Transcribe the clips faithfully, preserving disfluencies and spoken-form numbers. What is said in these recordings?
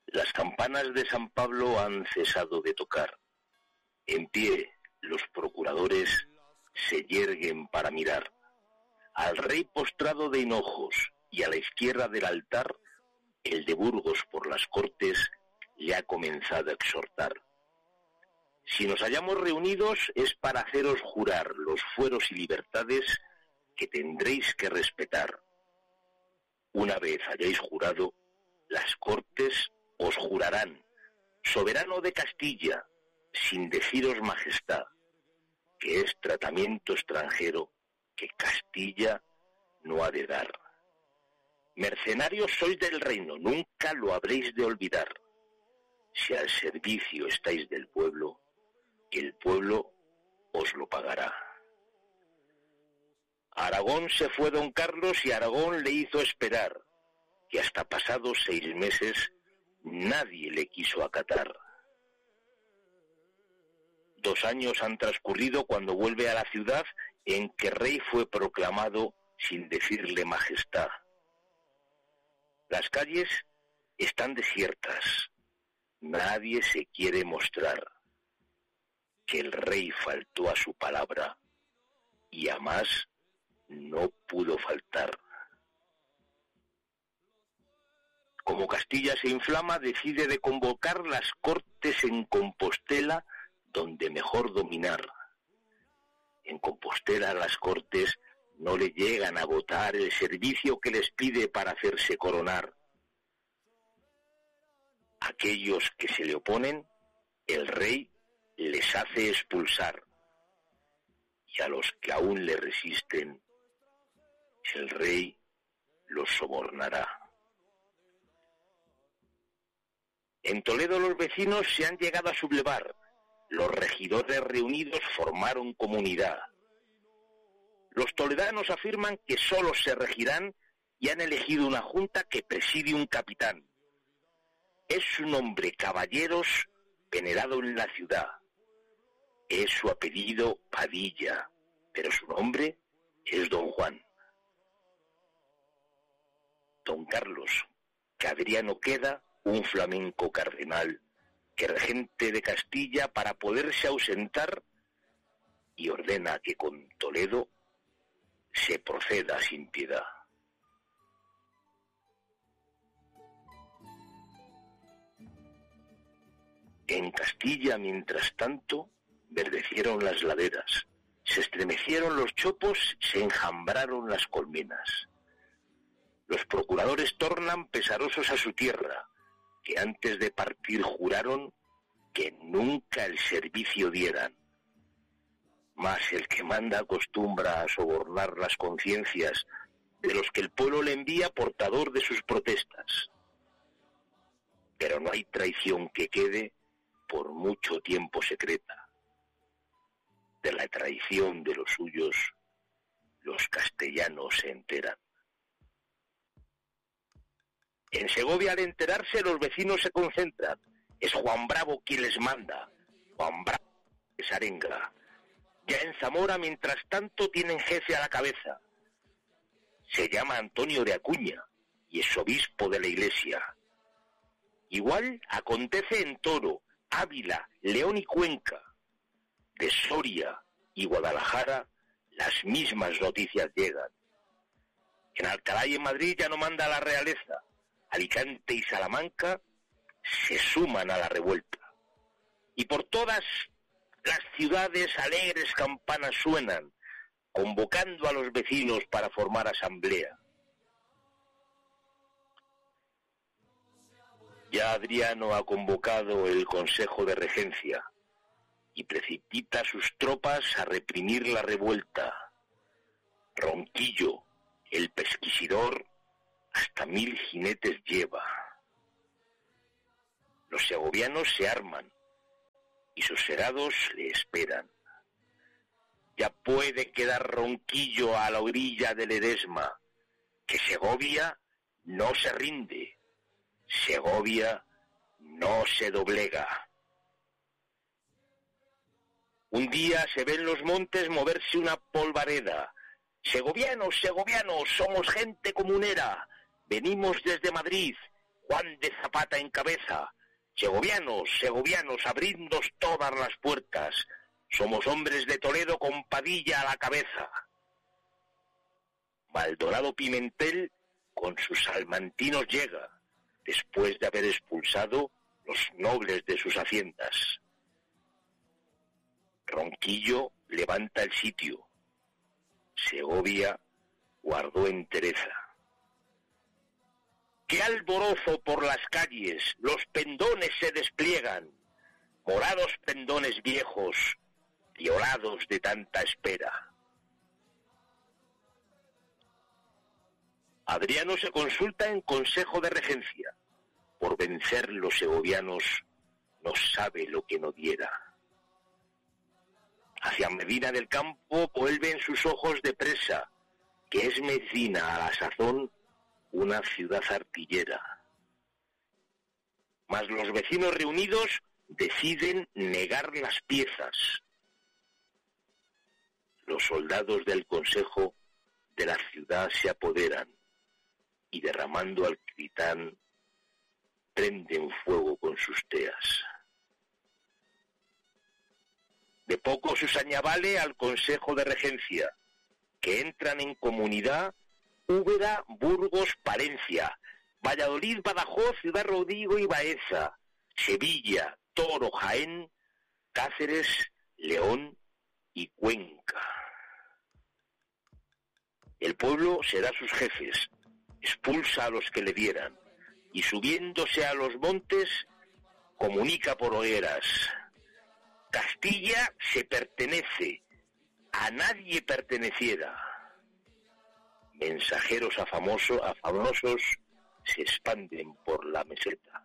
Las campanas de San Pablo han cesado de tocar. En pie, los procuradores se yerguen para mirar al rey postrado de hinojos, y a la izquierda del altar, el de Burgos por las Cortes le ha comenzado a exhortar. Si nos hallamos reunidos es para haceros jurar los fueros y libertades que tendréis que respetar. Una vez hayáis jurado, las Cortes os jurarán, soberano de Castilla, sin deciros majestad, que es tratamiento extranjero que Castilla no ha de dar. Mercenarios sois del reino, nunca lo habréis de olvidar. Si al servicio estáis del pueblo, el pueblo os lo pagará. A Aragón se fue don Carlos y Aragón le hizo esperar, y hasta pasados seis meses nadie le quiso acatar. Dos años han transcurrido cuando vuelve a la ciudad en que rey fue proclamado sin decirle majestad. Las calles están desiertas, nadie se quiere mostrar que el rey faltó a su palabra y a más no pudo faltar. Como Castilla se inflama, decide de convocar las Cortes en Compostela, donde mejor dominar. En Compostela las Cortes no le llegan a votar el servicio que les pide para hacerse coronar. Aquellos que se le oponen, el rey les hace expulsar, y a los que aún le resisten, el rey los sobornará. En Toledo los vecinos se han llegado a sublevar. Los regidores reunidos formaron comunidad. Los toledanos afirman que solo se regirán y han elegido una junta que preside un capitán. Es un hombre caballeros venerado en la ciudad. Es su apellido Padilla, pero su nombre es don Juan. Don Carlos, que Adriano queda, un flamenco cardenal, que regente de Castilla para poderse ausentar, y ordena que con Toledo se proceda sin piedad. En Castilla, mientras tanto, verdecieron las laderas, se estremecieron los chopos, se enjambraron las colmenas. Los procuradores tornan pesarosos a su tierra, que antes de partir juraron que nunca el servicio dieran. Mas el que manda acostumbra a sobornar las conciencias de los que el pueblo le envía portador de sus protestas. Pero no hay traición que quede por mucho tiempo secreta. De la traición de los suyos, los castellanos se enteran. En Segovia, al enterarse, los vecinos se concentran. Es Juan Bravo quien les manda. Juan Bravo es arenga. Ya en Zamora, mientras tanto, tienen jefe a la cabeza. Se llama Antonio de Acuña y es obispo de la iglesia. Igual acontece en Toro, Ávila, León y Cuenca. De Soria y Guadalajara, las mismas noticias llegan. En Alcalá y en Madrid ya no manda la realeza. Alicante y Salamanca se suman a la revuelta. Y por todas las ciudades alegres campanas suenan, convocando a los vecinos para formar asamblea. Ya Adriano ha convocado el Consejo de Regencia y precipita sus tropas a reprimir la revuelta. Ronquillo, el pesquisidor, hasta mil jinetes lleva. Los segovianos se arman y sus serados le esperan. Ya puede quedar Ronquillo a la orilla del Ledesma, que Segovia no se rinde, Segovia no se doblega. Un día se ve en los montes moverse una polvareda. Segovianos, segovianos, somos gente comunera. Venimos desde Madrid, Juan de Zapata en cabeza. Segovianos, segovianos, abridnos todas las puertas. Somos hombres de Toledo con Padilla a la cabeza. Maldonado Pimentel con sus salmantinos llega, después de haber expulsado los nobles de sus haciendas. Ronquillo levanta el sitio. Segovia guardó entereza. ¡Qué alborozo por las calles! Los pendones se despliegan, morados pendones viejos, violados de tanta espera. Adriano se consulta en consejo de regencia. Por vencer los segovianos no sabe lo que no diera. Hacia Medina del Campo vuelven sus ojos de presa, que es Medina a la sazón una ciudad artillera. Mas los vecinos reunidos deciden negar las piezas. Los soldados del consejo de la ciudad se apoderan y derramando alquitrán prenden fuego con sus teas. De poco se añavale al consejo de regencia, que entran en comunidad Úbeda, Burgos, Palencia, Valladolid, Badajoz, Ciudad Rodrigo y Baeza, Sevilla, Toro, Jaén, Cáceres, León y Cuenca. El pueblo se da a sus jefes, expulsa a los que le dieran, y subiéndose a los montes, comunica por hogueras. Castilla se pertenece, a nadie perteneciera. Mensajeros afamoso, afanosos se expanden por la meseta.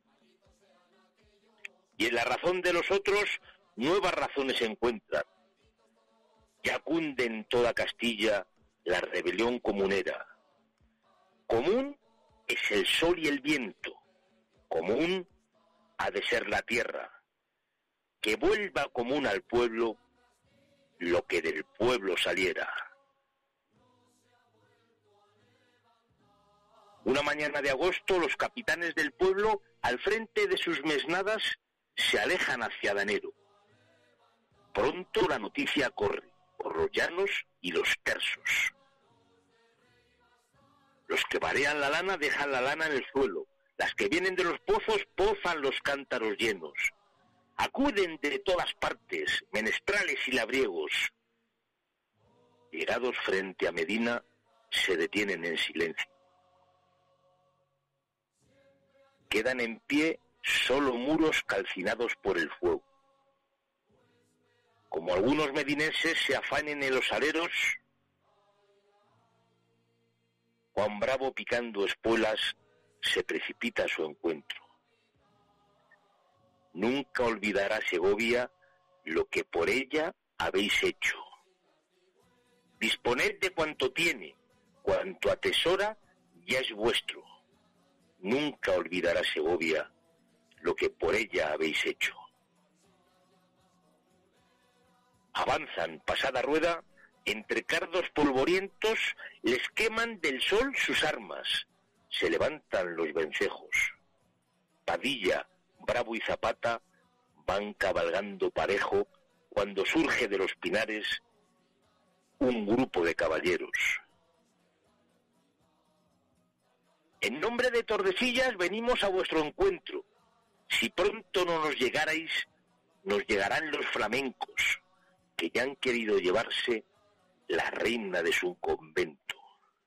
Y en la razón de los otros, nuevas razones se encuentran. Ya cunde en toda Castilla la rebelión comunera. Común es el sol y el viento, común ha de ser la tierra, que vuelva común al pueblo lo que del pueblo saliera. Una mañana de agosto, los capitanes del pueblo, al frente de sus mesnadas, se alejan hacia Danero. Pronto la noticia corre por los llanos y los tersos. Los que varean la lana dejan la lana en el suelo. Las que vienen de los pozos pozan los cántaros llenos. Acuden de todas partes, menestrales y labriegos. Llegados frente a Medina, se detienen en silencio. Quedan en pie solo muros calcinados por el fuego. Como algunos medinenses se afanen en los aleros, Juan Bravo, picando espuelas, se precipita a su encuentro. Nunca olvidará Segovia lo que por ella habéis hecho. Disponed de cuanto tiene, cuanto atesora ya es vuestro. Nunca olvidará Segovia lo que por ella habéis hecho. Avanzan pasada rueda. Entre cardos polvorientos les queman del sol sus armas. Se levantan los vencejos. Padilla, Bravo y Zapata van cabalgando parejo cuando surge de los pinares un grupo de caballeros. En nombre de Tordesillas venimos a vuestro encuentro. Si pronto no nos llegarais, nos llegarán los flamencos, que ya han querido llevarse la reina de su convento.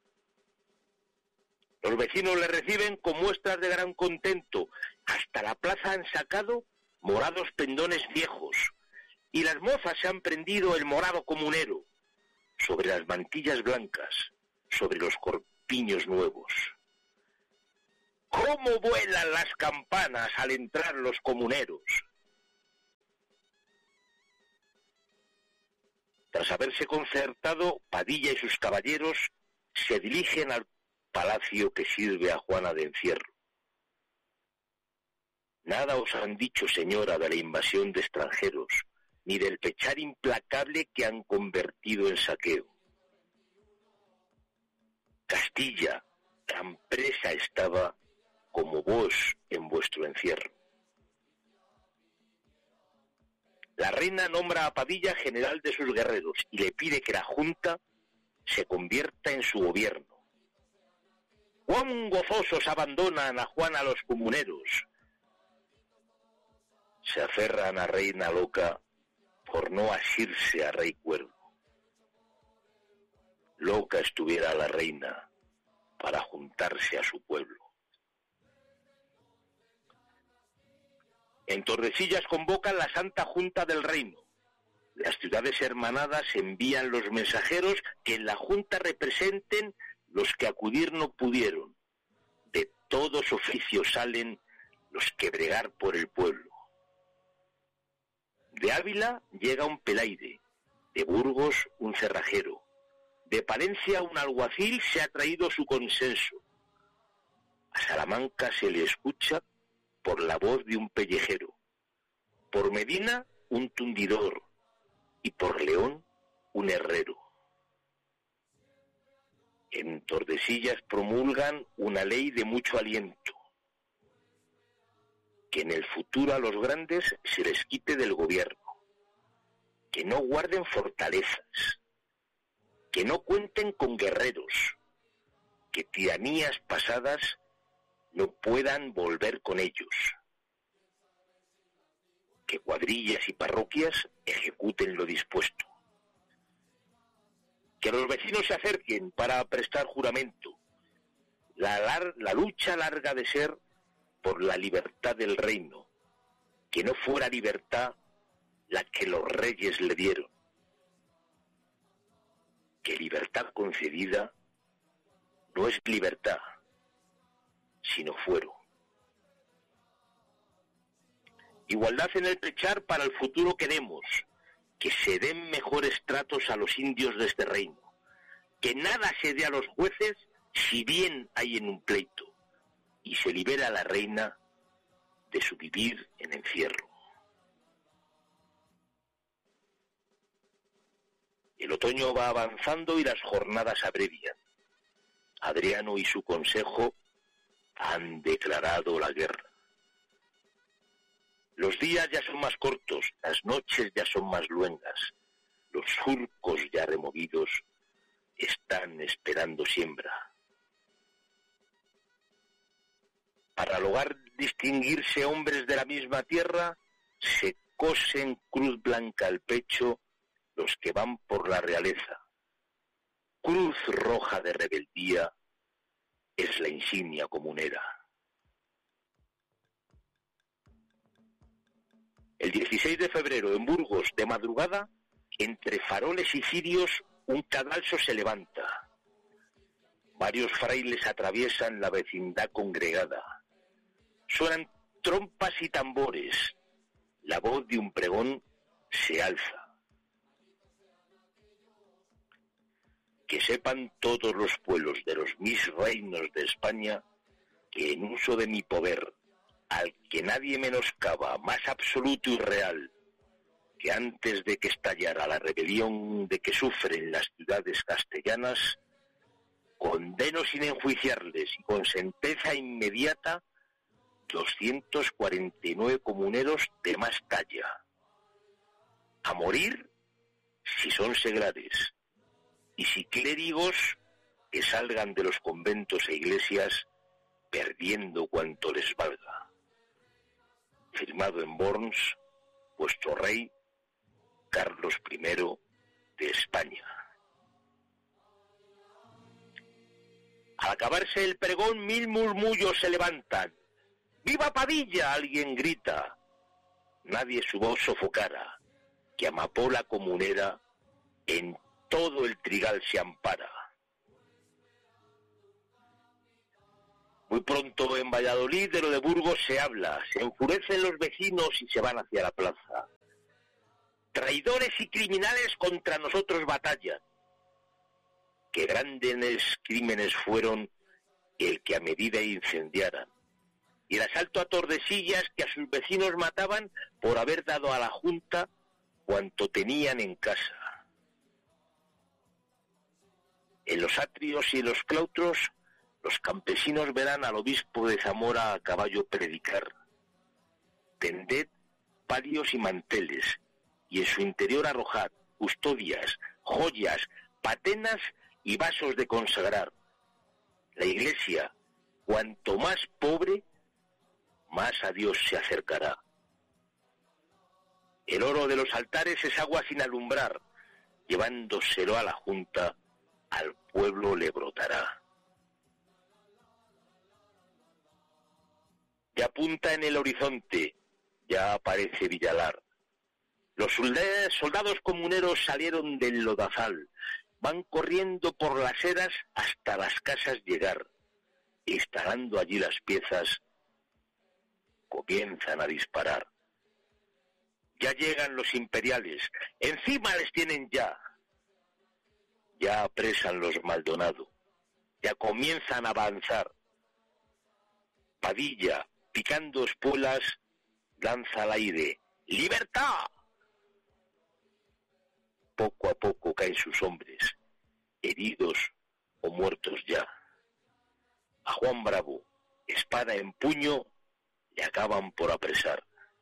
Los vecinos le reciben con muestras de gran contento. Hasta la plaza han sacado morados pendones viejos, y las mozas se han prendido el morado comunero sobre las mantillas blancas, sobre los corpiños nuevos. ¿Cómo vuelan las campanas al entrar los comuneros? Tras haberse concertado, Padilla y sus caballeros se dirigen al palacio que sirve a Juana de encierro. Nada os han dicho, señora, de la invasión de extranjeros, ni del pechar implacable que han convertido en saqueo. Castilla tan presa estaba como vos en vuestro encierro. La reina nombra a Padilla general de sus guerreros y le pide que la Junta se convierta en su gobierno. ¡Cuán gozosos abandonan a Juana los comuneros! Se aferran a reina loca por no asirse a rey cuervo. Loca estuviera la reina para juntarse a su pueblo. En Tordesillas convocan la Santa Junta del Reino. Las ciudades hermanadas envían los mensajeros que en la Junta representen los que acudir no pudieron. De todos oficios salen los que bregar por el pueblo. De Ávila llega un pelaide, de Burgos un cerrajero, de Palencia un alguacil se ha traído su consenso. A Salamanca se le escucha por la voz de un pellejero, por Medina un tundidor y por León un herrero. En Tordesillas promulgan una ley de mucho aliento, que en el futuro a los grandes se les quite del gobierno, que no guarden fortalezas, que no cuenten con guerreros, que tiranías pasadas no puedan volver con ellos, que cuadrillas y parroquias ejecuten lo dispuesto, que los vecinos se acerquen para prestar juramento. La, lar- la lucha larga de ser por la libertad del reino, que no fuera libertad la que los reyes le dieron, que libertad concedida no es libertad, sino fuero. Igualdad en el pechar para el futuro queremos, que se den mejores tratos a los indios de este reino, que nada se dé a los jueces si bien hay en un pleito, y se libera a la reina de su vivir en encierro. El otoño va avanzando y las jornadas abrevian. Adriano y su consejo han declarado la guerra. Los días ya son más cortos, las noches ya son más luengas, los surcos ya removidos están esperando siembra. Para lograr distinguirse hombres de la misma tierra, se cosen cruz blanca al pecho los que van por la realeza. Cruz roja de rebeldía es la insignia comunera. El dieciséis de febrero, en Burgos, de madrugada, entre faroles y cirios, un cadalso se levanta. Varios frailes atraviesan la vecindad congregada. Suenan trompas y tambores. La voz de un pregón se alza. Que sepan todos los pueblos de los mis reinos de España que en uso de mi poder, al que nadie menoscaba, más absoluto y real, que antes de que estallara la rebelión de que sufren las ciudades castellanas, condeno sin enjuiciarles y con sentencia inmediata doscientos cuarenta y nueve comuneros de más talla, a morir si son seglares, y si clérigos que salgan de los conventos e iglesias perdiendo cuanto les valga. Firmado en Worms, vuestro rey, Carlos primero de España. Al acabarse el pregón, mil murmullos se levantan. ¡Viva Padilla!, alguien grita. Nadie su voz sofocara, que amapola comunera en todo el trigal se ampara. Muy pronto en Valladolid de lo de Burgos se habla, se enfurecen los vecinos y se van hacia la plaza. Traidores y criminales contra nosotros batallan. Qué grandes crímenes fueron el que a medida incendiaran, y el asalto a Tordesillas que a sus vecinos mataban por haber dado a la Junta cuanto tenían en casa. En los atrios y en los claustros los campesinos verán al obispo de Zamora a caballo predicar. Tended palios y manteles, y en su interior arrojad custodias, joyas, patenas y vasos de consagrar. La Iglesia, cuanto más pobre, más a Dios se acercará. El oro de los altares es agua sin alumbrar, llevándoselo a la Junta, al pueblo le brotará. Ya apunta en el horizonte, ya aparece Villalar. Los soldados comuneros salieron del lodazal, van corriendo por las eras hasta las casas llegar. Instalando allí las piezas, comienzan a disparar. Ya llegan los imperiales, encima les tienen ya. Ya apresan los Maldonado, ya comienzan a avanzar. Padilla, picando espuelas, lanza al aire: ¡libertad! Poco a poco caen sus hombres, heridos o muertos ya. A Juan Bravo, espada en puño, le acaban por apresar.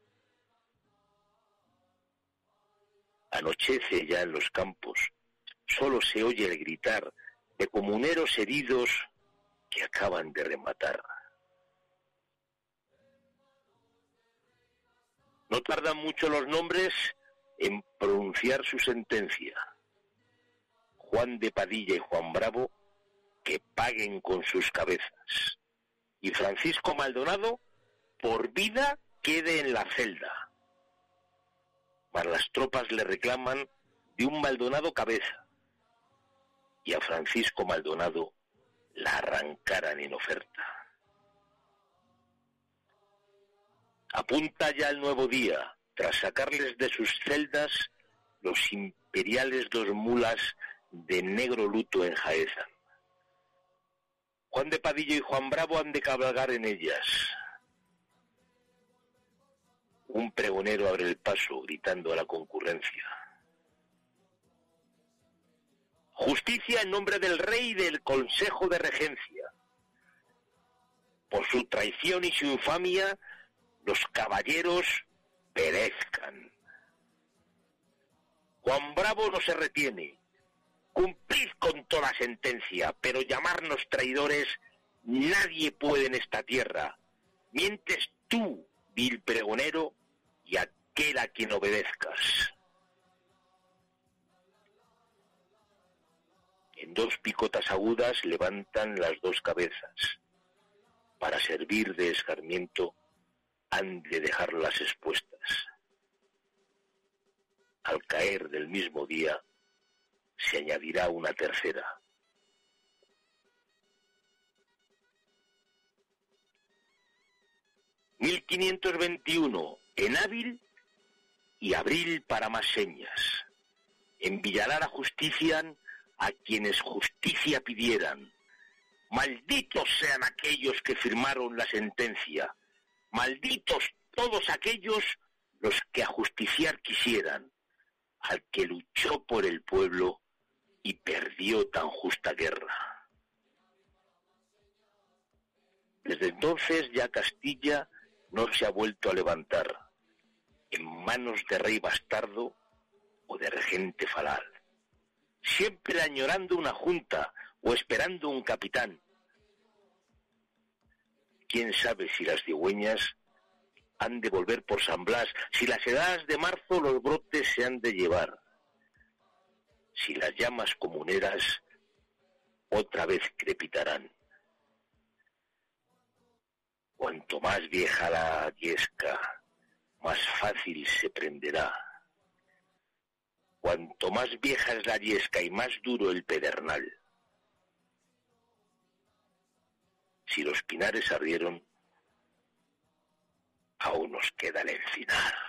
Anochece ya en los campos, solo se oye el gritar de comuneros heridos que acaban de rematar. No tardan mucho los nombres en pronunciar su sentencia. Juan de Padilla y Juan Bravo, que paguen con sus cabezas. Y Francisco Maldonado, por vida, quede en la celda. Mas las tropas le reclaman de un Maldonado cabeza, y a Francisco Maldonado la arrancaran en oferta. Apunta ya el nuevo día, tras sacarles de sus celdas, los imperiales dos mulas de negro luto enjaezan. Juan de Padilla y Juan Bravo han de cabalgar en ellas. Un pregonero abre el paso, gritando a la concurrencia: justicia en nombre del rey y del Consejo de Regencia. Por su traición y su infamia, los caballeros perezcan. Juan Bravo no se retiene. Cumplid con toda sentencia, pero llamarnos traidores nadie puede en esta tierra. Mientes tú, vil pregonero, y aquel a quien obedezcas. En dos picotas agudas levantan las dos cabezas. Para servir de escarmiento han de dejarlas expuestas. Al caer del mismo día se añadirá una tercera. mil quinientos veintiuno, en hábil y abril para más señas. En Villalar ajustician a quienes justicia pidieran. Malditos sean aquellos que firmaron la sentencia. Malditos todos aquellos los que ajusticiar quisieran al que luchó por el pueblo y perdió tan justa guerra. Desde entonces ya Castilla no se ha vuelto a levantar en manos de rey bastardo o de regente falaz, siempre añorando una junta o esperando un capitán. Quién sabe si las cigüeñas han de volver por San Blas, si las heladas de marzo los brotes se han de llevar, si las llamas comuneras otra vez crepitarán. Cuanto más vieja la yesca, más fácil se prenderá. Cuanto más vieja es la yesca y más duro el pedernal. Si los pinares ardieron, aún nos queda el encinar.